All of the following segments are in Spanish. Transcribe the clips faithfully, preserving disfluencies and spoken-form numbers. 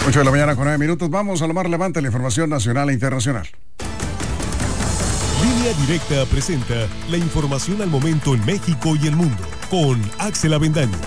ocho de la mañana con nueve minutos. Vamos a lo más relevante de la información nacional e internacional. Línea Directa presenta la información al momento en México y el mundo con Axel Avendaño.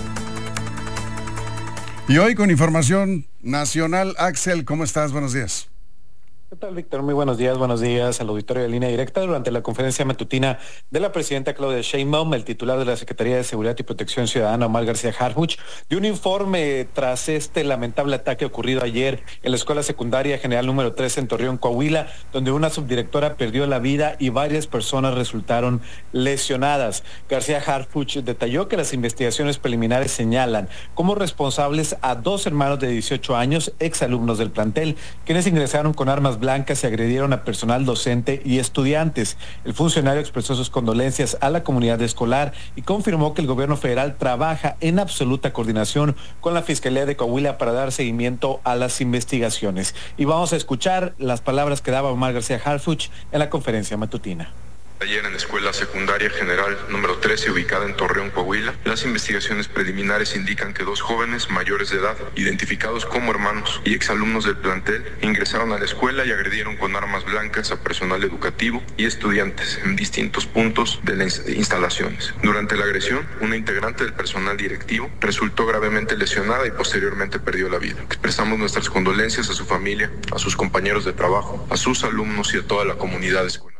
Y hoy con información nacional. Axel, ¿cómo estás? Buenos días. ¿Qué tal, Víctor? Muy buenos días, buenos días al auditorio de Línea Directa. Durante la conferencia matutina de la presidenta Claudia Sheinbaum, el titular de la Secretaría de Seguridad y Protección Ciudadana, Omar García Harfuch, dio un informe tras este lamentable ataque ocurrido ayer en la Escuela Secundaria General número tres en Torreón, Coahuila, donde una subdirectora perdió la vida y varias personas resultaron lesionadas. García Harfuch detalló que las investigaciones preliminares señalan como responsables a dos hermanos de dieciocho años, exalumnos del plantel, quienes ingresaron con armas blancas y agredieron a personal docente y estudiantes. El funcionario expresó sus condolencias a la comunidad escolar y confirmó que el gobierno federal trabaja en absoluta coordinación con la Fiscalía de Coahuila para dar seguimiento a las investigaciones. Y vamos a escuchar las palabras que daba Omar García Harfuch en la conferencia matutina. Ayer en la Escuela Secundaria General número trece, ubicada en Torreón, Coahuila, las investigaciones preliminares indican que dos jóvenes mayores de edad, identificados como hermanos y exalumnos del plantel, ingresaron a la escuela y agredieron con armas blancas a personal educativo y estudiantes en distintos puntos de las instalaciones. Durante la agresión, una integrante del personal directivo resultó gravemente lesionada y posteriormente perdió la vida. Expresamos nuestras condolencias a su familia, a sus compañeros de trabajo, a sus alumnos y a toda la comunidad escolar.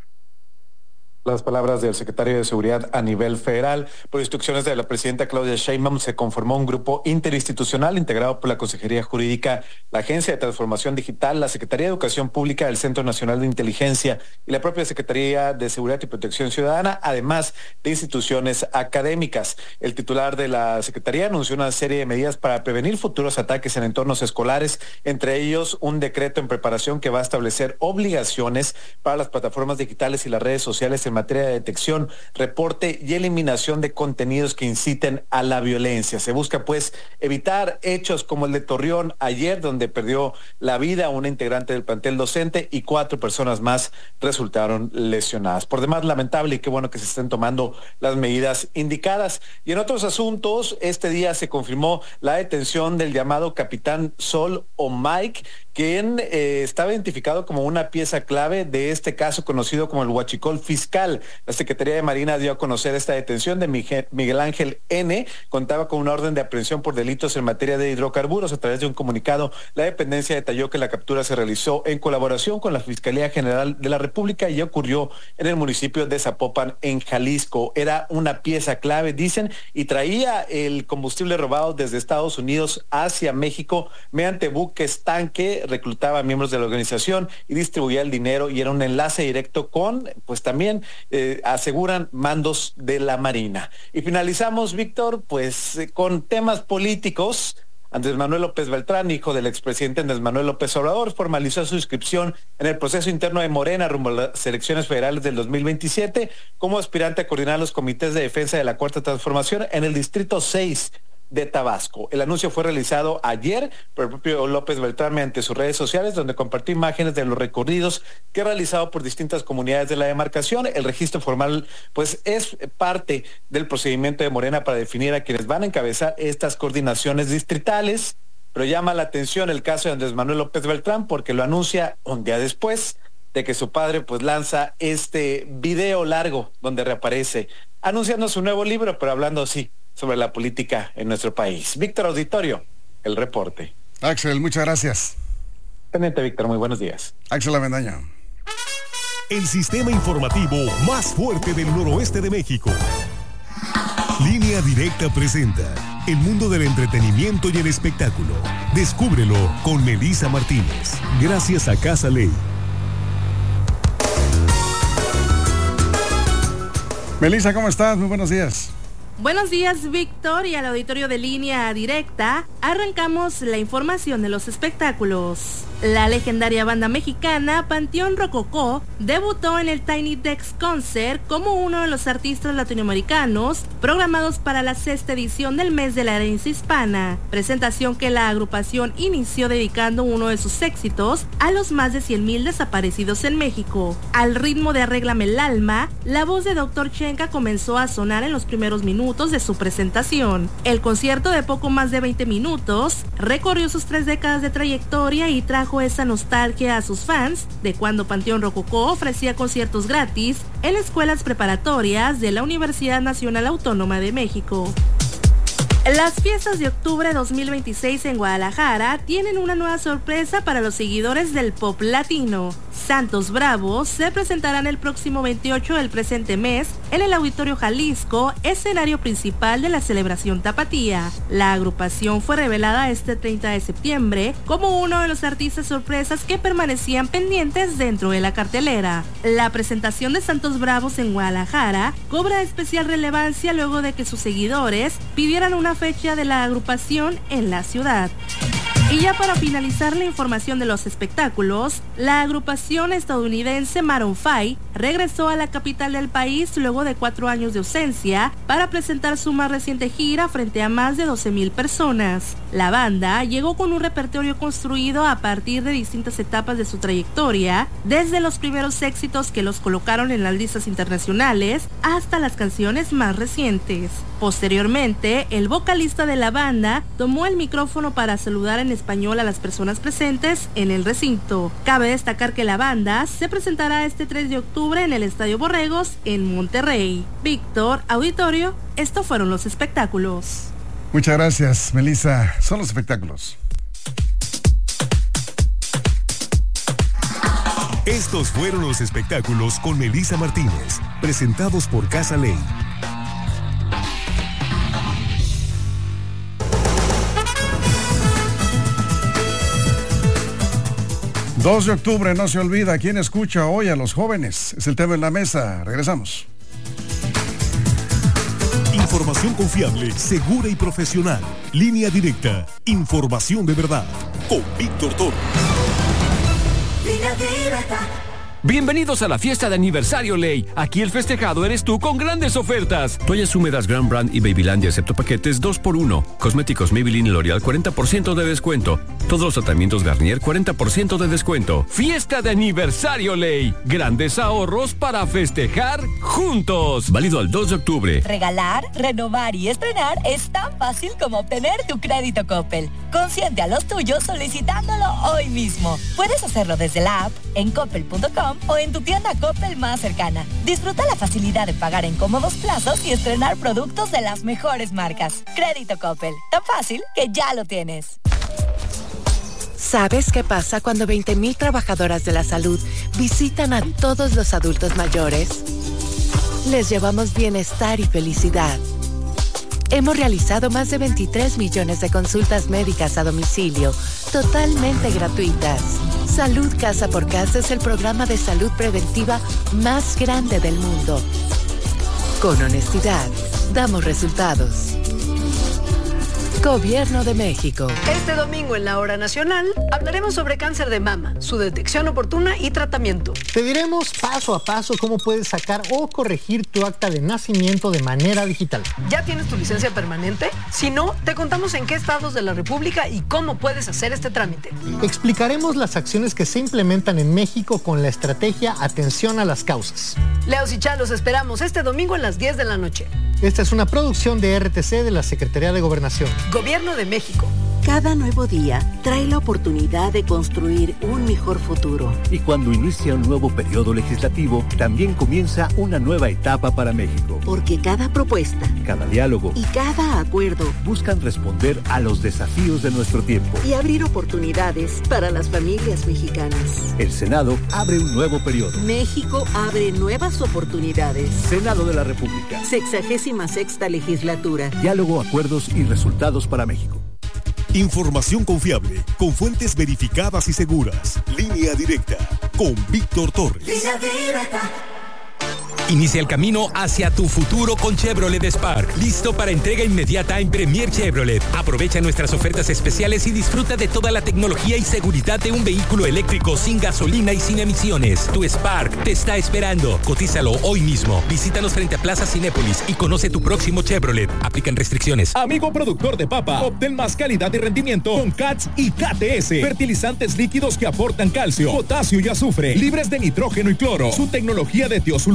Las palabras del secretario de Seguridad a nivel federal. Por instrucciones de la presidenta Claudia Sheinbaum, se conformó un grupo interinstitucional integrado por la Consejería Jurídica, la Agencia de Transformación Digital, la Secretaría de Educación Pública, el Centro Nacional de Inteligencia y la propia Secretaría de Seguridad y Protección Ciudadana, además de instituciones académicas. El titular de la Secretaría anunció una serie de medidas para prevenir futuros ataques en entornos escolares, entre ellos un decreto en preparación que va a establecer obligaciones para las plataformas digitales y las redes sociales en materia de detección, reporte y eliminación de contenidos que inciten a la violencia. Se busca pues evitar hechos como el de Torreón ayer, donde perdió la vida una integrante del plantel docente y cuatro personas más resultaron lesionadas. Por demás, lamentable y qué bueno que se estén tomando las medidas indicadas. Y en otros asuntos, este día se confirmó la detención del llamado Capitán Sol o Mike, quien eh, estaba identificado como una pieza clave de este caso conocido como el huachicol fiscal. La Secretaría de Marina dio a conocer esta detención de Miguel Ángel N. Contaba con una orden de aprehensión por delitos en materia de hidrocarburos. A través de un comunicado, la dependencia detalló que la captura se realizó en colaboración con la Fiscalía General de la República y ocurrió en el municipio de Zapopan, en Jalisco. Era una pieza clave, dicen, y traía el combustible robado desde Estados Unidos hacia México mediante buques tanque. Reclutaba miembros de la organización y distribuía el dinero, y era un enlace directo con, pues también eh, aseguran, mandos de la Marina. Y finalizamos, Víctor, pues eh, con temas políticos. Andrés Manuel López Beltrán, hijo del expresidente Andrés Manuel López Obrador, formalizó su inscripción en el proceso interno de Morena rumbo a las elecciones federales del dos mil veintisiete como aspirante a coordinar los comités de defensa de la Cuarta Transformación en el Distrito seis de Tabasco. El anuncio fue realizado ayer por el propio López Beltrán mediante sus redes sociales, donde compartió imágenes de los recorridos que ha realizado por distintas comunidades de la demarcación. El registro formal, pues, es parte del procedimiento de Morena para definir a quienes van a encabezar estas coordinaciones distritales, pero llama la atención el caso de Andrés Manuel López Beltrán porque lo anuncia un día después de que su padre, pues, lanza este video largo donde reaparece anunciando su nuevo libro, pero hablando así sobre la política en nuestro país. Víctor Auditorio, el reporte. Axel, muchas gracias. Pendiente, Víctor, muy buenos días. Axel Avendaño. El sistema informativo más fuerte del noroeste de México. Línea Directa presenta el mundo del entretenimiento y el espectáculo. Descúbrelo con Melissa Martínez. Gracias a Casa Ley. Melissa, ¿cómo estás? Muy buenos días. Buenos días, Víctor, y al auditorio de Línea Directa. Arrancamos la información de los espectáculos. La legendaria banda mexicana Panteón Rococó debutó en el Tiny Desk Concert como uno de los artistas latinoamericanos programados para la sexta edición del mes de la herencia hispana, presentación que la agrupación inició dedicando uno de sus éxitos a los más de cien mil desaparecidos en México. Al ritmo de Arréglame el alma, la voz de doctor Chenka comenzó a sonar en los primeros minutos minutos de su presentación. El concierto de poco más de veinte minutos recorrió sus tres décadas de trayectoria y trajo esa nostalgia a sus fans de cuando Panteón Rococó ofrecía conciertos gratis en escuelas preparatorias de la Universidad Nacional Autónoma de México. Las fiestas de octubre dos mil veintiséis en Guadalajara tienen una nueva sorpresa para los seguidores del pop latino. Santos Bravos se presentarán el próximo veintiocho del presente mes en el Auditorio Jalisco, escenario principal de la celebración tapatía. La agrupación fue revelada este treinta de septiembre como uno de los artistas sorpresas que permanecían pendientes dentro de la cartelera. La presentación de Santos Bravos en Guadalajara cobra especial relevancia luego de que sus seguidores pidieran una fecha de la agrupación en la ciudad. Y ya para finalizar la información de los espectáculos, la agrupación estadounidense Maroon cinco regresó a la capital del país luego de cuatro años de ausencia para presentar su más reciente gira frente a más de doce mil personas. La banda llegó con un repertorio construido a partir de distintas etapas de su trayectoria, desde los primeros éxitos que los colocaron en las listas internacionales hasta las canciones más recientes. Posteriormente, el vocalista de la banda tomó el micrófono para saludar en español a las personas presentes en el recinto. Cabe destacar que la banda se presentará este tres de octubre en el Estadio Borregos en Monterrey. Víctor, auditorio, estos fueron los espectáculos. Muchas gracias, Melissa. Son los espectáculos. Estos fueron los espectáculos con Melissa Martínez, presentados por Casa Ley. dos de octubre, no se olvida. ¿Quién escucha hoy a los jóvenes? Es el tema en la mesa. Regresamos. Información confiable, segura y profesional. Línea directa. Información de verdad. Con Víctor Torres. Línea directa. Bienvenidos a la fiesta de aniversario Ley. Aquí el festejado eres tú con grandes ofertas. Toallas húmedas Grand Brand y Babylandia excepto paquetes dos por uno. Cosméticos Maybelline y L'Oreal cuarenta por ciento de descuento. Todos los tratamientos Garnier cuarenta por ciento de descuento. Fiesta de aniversario Ley. Grandes ahorros para festejar juntos. Válido al dos de octubre. Regalar, renovar y estrenar es tan fácil como obtener tu crédito Coppel. Consiente a los tuyos solicitándolo hoy mismo. Puedes hacerlo desde la app, en coppel punto com o en tu tienda Coppel más cercana. Disfruta la facilidad de pagar en cómodos plazos y estrenar productos de las mejores marcas. Crédito Coppel, tan fácil que ya lo tienes. ¿Sabes qué pasa cuando veinte mil trabajadoras de la salud visitan a todos los adultos mayores? Les llevamos bienestar y felicidad. Hemos realizado más de veintitrés millones de consultas médicas a domicilio, totalmente gratuitas. Salud Casa por Casa es el programa de salud preventiva más grande del mundo. Con honestidad, damos resultados. Gobierno de México. Este domingo en la Hora Nacional hablaremos sobre cáncer de mama, su detección oportuna y tratamiento. Te diremos paso a paso cómo puedes sacar o corregir tu acta de nacimiento de manera digital. ¿Ya tienes tu licencia permanente? Si no, te contamos en qué estados de la República y cómo puedes hacer este trámite. Explicaremos las acciones que se implementan en México con la estrategia Atención a las Causas. Leos y Chá, los esperamos este domingo a las diez de la noche. Esta es una producción de R T C de la Secretaría de Gobernación. Gobierno de México. Cada nuevo día trae la oportunidad de construir un mejor futuro. Y cuando inicia un nuevo periodo legislativo, también comienza una nueva etapa para México. Porque cada propuesta, cada diálogo y cada acuerdo buscan responder a los desafíos de nuestro tiempo y abrir oportunidades para las familias mexicanas. El Senado abre un nuevo periodo. México abre nuevas oportunidades. Senado de la República. Sexagésima sexta legislatura. Diálogo, acuerdos y resultados para México. Información confiable, con fuentes verificadas y seguras. Línea directa, con Víctor Torres. Línea directa. Inicia el camino hacia tu futuro con Chevrolet Spark. Listo para entrega inmediata en Premier Chevrolet. Aprovecha nuestras ofertas especiales y disfruta de toda la tecnología y seguridad de un vehículo eléctrico sin gasolina y sin emisiones. Tu Spark te está esperando. Cotízalo hoy mismo. Visítanos frente a Plaza Cinépolis y conoce tu próximo Chevrolet. Aplican restricciones. Amigo productor de papa, obtén más calidad y rendimiento con C A T S y K T S. Fertilizantes líquidos que aportan calcio, potasio y azufre, libres de nitrógeno y cloro. Su tecnología de tiosulfato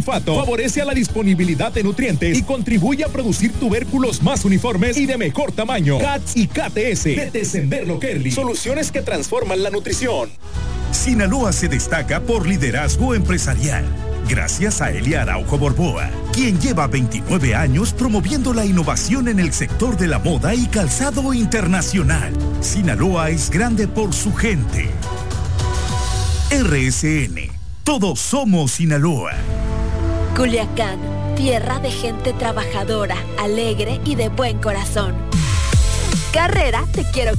favorece a la disponibilidad de nutrientes y contribuye a producir tubérculos más uniformes y de mejor tamaño. C A T S y K T S de Desenverlo Kerly. Soluciones que transforman la nutrición. Sinaloa se destaca por liderazgo empresarial, gracias a Elia Araujo Borboa, quien lleva veintinueve años promoviendo la innovación en el sector de la moda y calzado internacional. Sinaloa es grande por su gente. R S N, todos somos Sinaloa. Culiacán, tierra de gente trabajadora, alegre y de buen corazón. Carrera, te quiero